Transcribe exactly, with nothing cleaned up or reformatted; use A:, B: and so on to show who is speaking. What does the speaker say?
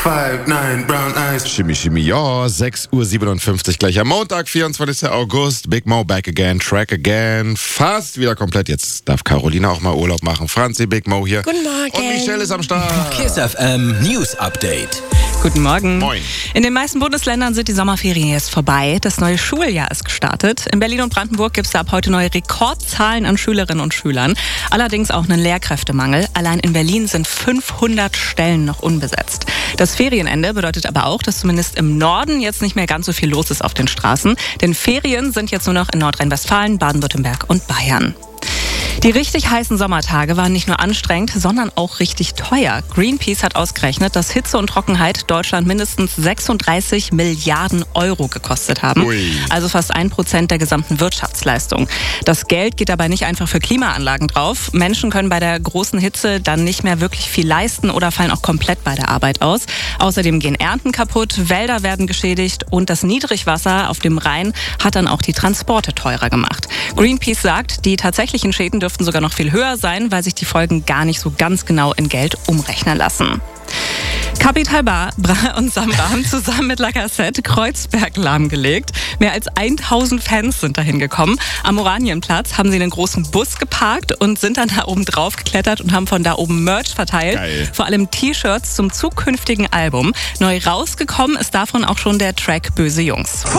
A: five, nine, brown eyes.
B: Chimie, Chimie, ja, sechs Uhr siebenundfünfzig gleich am Montag, vierundzwanzigster August. Big Mo back again, track again. Fast wieder komplett. Jetzt darf Carolina auch mal Urlaub machen. Franzi, Big Mo hier.
C: Guten Morgen.
B: Und Michelle ist am Start.
D: Kiss F M News Update.
C: Guten Morgen.
B: Moin.
C: In den meisten Bundesländern sind die Sommerferien jetzt vorbei. Das neue Schuljahr ist gestartet. In Berlin und Brandenburg gibt es ab heute neue Rekordzahlen an Schülerinnen und Schülern. Allerdings auch einen Lehrkräftemangel. Allein in Berlin sind fünfhundert Stellen noch unbesetzt. Das Ferienende bedeutet aber auch, dass zumindest im Norden jetzt nicht mehr ganz so viel los ist auf den Straßen. Denn Ferien sind jetzt nur noch in Nordrhein-Westfalen, Baden-Württemberg und Bayern. Die richtig heißen Sommertage waren nicht nur anstrengend, sondern auch richtig teuer. Greenpeace hat ausgerechnet, dass Hitze und Trockenheit Deutschland mindestens sechsunddreißig Milliarden Euro gekostet haben.
B: Ui.
C: Also fast ein Prozent der gesamten Wirtschaftsleistung. Das Geld geht dabei nicht einfach für Klimaanlagen drauf. Menschen können bei der großen Hitze dann nicht mehr wirklich viel leisten oder fallen auch komplett bei der Arbeit aus. Außerdem gehen Ernten kaputt, Wälder werden geschädigt und das Niedrigwasser auf dem Rhein hat dann auch die Transporte teurer gemacht. Greenpeace sagt, die tatsächlichen Schäden dürften sogar noch viel höher sein, weil sich die Folgen gar nicht so ganz genau in Geld umrechnen lassen. Capital Bra und Samba haben zusammen mit La Cassette Kreuzberg lahmgelegt. Mehr als tausend Fans sind dahin gekommen. Am Oranienplatz haben sie einen großen Bus geparkt und sind dann da oben drauf geklettert und haben von da oben Merch verteilt.
B: Geil.
C: Vor allem T-Shirts zum zukünftigen Album. Neu rausgekommen ist davon auch schon der Track Böse Jungs.